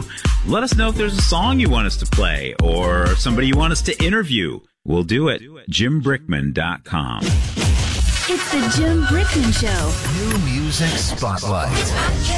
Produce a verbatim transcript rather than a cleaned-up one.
Let us know if there's a song you want us to play or somebody you want us to interview. We'll do it. Jim Brickman dot com. It's the Jim Brickman Show. New Music Spotlight.